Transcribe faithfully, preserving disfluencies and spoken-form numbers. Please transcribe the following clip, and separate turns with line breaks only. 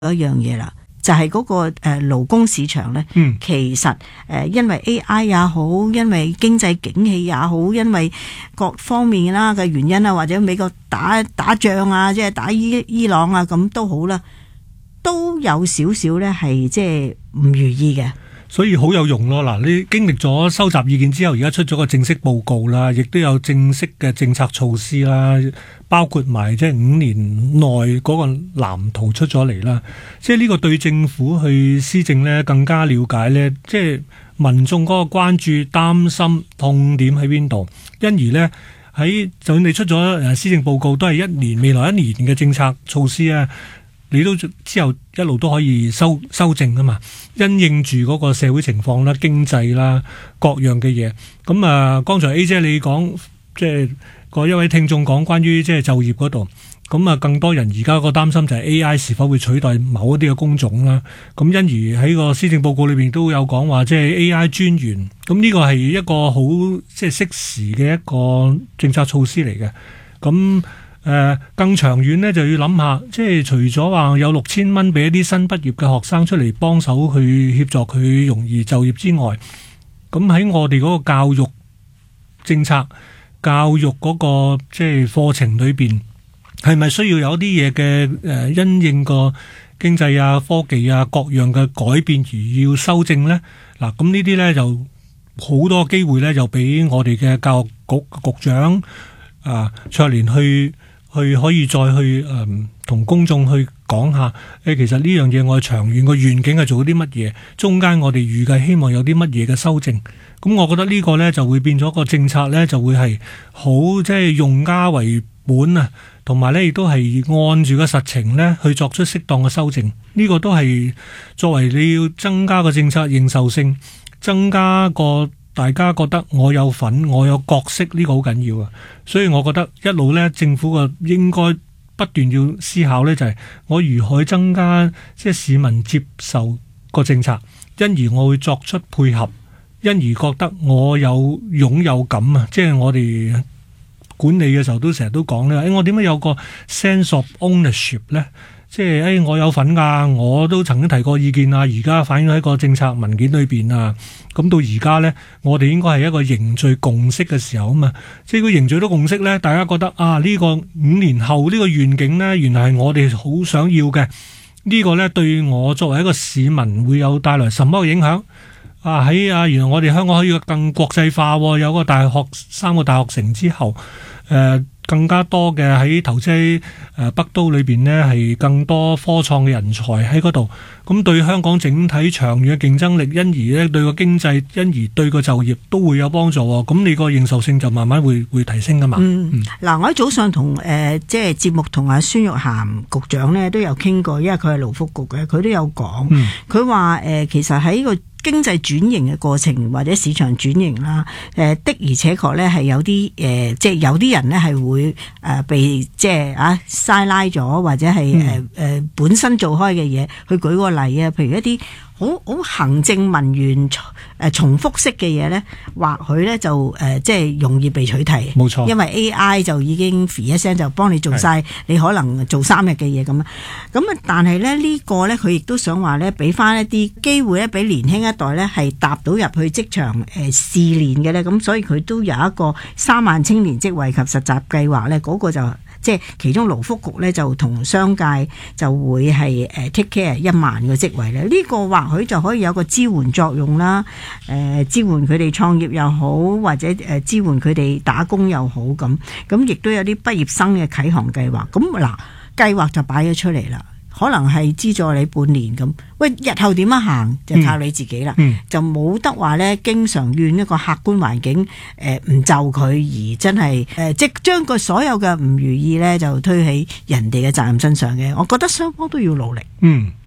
一樣嘢啦，就係、是、嗰個誒勞工市場咧，
嗯、
其實誒、呃、因為 A I 也好，因為經濟景氣也好，因為各方面啦嘅原因啊，或者美國打打仗啊，即係打伊伊朗啊，咁都好啦，都有少少咧係即係唔如意嘅。
所以好有用咯。嗱，你經歷咗收集意見之後，而家出咗個正式報告啦，亦都有正式嘅政策措施啦，包括埋即係五年內嗰個藍圖出咗嚟啦。即係呢個對政府去施政呢更加了解呢，即係民眾嗰個關注、擔心、痛點喺邊度。因而呢，喺就算你出咗誒施政報告，都係一年未來一年嘅政策措施啊。你都之後一路都可以修修正啊嘛，因應住嗰個社會情況啦、經濟啦各樣嘅嘢。咁啊，剛才 A 姐你講即係個一位聽眾講關於即係就業嗰度，咁啊更多人而家個擔心就係 A I 是否會取代某一啲嘅工種啦。咁因而喺個施政報告裏邊都有講話，即係 A I 專員。咁呢個係一個好即係適時嘅一個政策措施嚟嘅。咁誒、呃、更長遠呢，就要諗下，即係除咗話有六千蚊俾一啲新畢業嘅學生出嚟幫手去協助佢容易就業之外，咁喺我哋嗰個教育政策、教育嗰、那個即係課程裏邊，係咪需要有啲嘢嘅誒因應個經濟啊、科技啊各樣嘅改變而要修正呢？嗱，咁呢啲呢，就好多機會呢，就俾我哋嘅教育局局長啊卓蓮去。去可以再去誒同、呃、公眾去講下，誒、欸、其實呢樣嘢我哋長遠個願景係做啲乜嘢，中間我哋預計希望有啲乜嘢嘅修正。咁我覺得呢個呢就會變咗個政策呢，就會係好即係用家為本啊，同埋呢亦都係按住個實情呢去作出適當嘅修正。呢、這個都係作為你要增加個政策認受性，增加個。大家覺得我有份，我有角色，呢個好緊要啊！所以我覺得一路呢，政府個應該不斷要思考呢，就係我如何增加即係市民接受個政策，因而我會作出配合，因而覺得我有擁有感啊！即係我哋管理嘅時候都成日都講呢，誒我點解有個 sense of ownership 呢？即係誒、哎，我有份㗎，我都曾經提過意見啊，而家反映喺個政策文件裏邊啊。咁到而家呢，我哋應該係一個凝聚共識嘅時候啊嘛。即係佢凝聚到共識呢，大家覺得啊，呢、這個五年後呢個願景呢，原來係我哋好想要嘅。呢、這個呢，對我作為一個市民會有帶來什麼影響啊？喺啊，原來我哋香港可以更國際化，有個大學三個大學城之後，誒、呃。更加多嘅喺投資誒北都裏邊呢，係更多科創嘅人才喺嗰度，咁對香港整體長遠嘅競爭力，因而呢對個經濟，因而對個就業都會有幫助。咁你個認受性就慢慢會會提升噶嘛。嗯，嗱、嗯，我喺早上同誒、呃、即係節目同阿孫玉菡局長呢都有傾過，因為佢係勞福局嘅，佢都有講，佢話誒其實喺個經濟轉型嘅過程或者市場轉型啦，誒、呃、的而且確咧係有啲誒、呃，即係有啲人咧係會誒、呃、被即係啊嘥拉咗，或者係誒誒本身做開嘅嘢。去舉個例啊，譬如一啲好好行政文員誒、呃、重複式嘅嘢咧，或許咧就誒、呃、即係容易被取替。冇錯，因為 A I 就已經飛一聲就幫你做晒你可能做三日嘅嘢咁啊。咁啊，但係咧呢、這個咧佢亦都想話咧，俾翻一啲機會咧，俾年輕一代咧係踏到入去職場誒試練嘅咧。咁所以佢都有一個三萬青年職位及實習計劃咧，嗰、那個就即係其中勞福局咧就同商界就會係誒 take care 一萬個職位咧。呢、這個或許就可以有個支援作用啦，誒、呃、支援佢哋創業又好，或者誒、呃、支援佢哋打工又好咁。咁亦都有啲畢業生嘅啟航計劃。咁嗱，計劃就擺咗出嚟啦。可能係資助你半年咁，喂，日後點樣行就靠你自己啦、嗯嗯，就冇得話咧，經常怨一個客觀環境誒唔就佢而真係誒、呃，即係將個所有嘅唔如意咧就推喺人哋嘅責任身上嘅。我覺得雙方都要努力。嗯。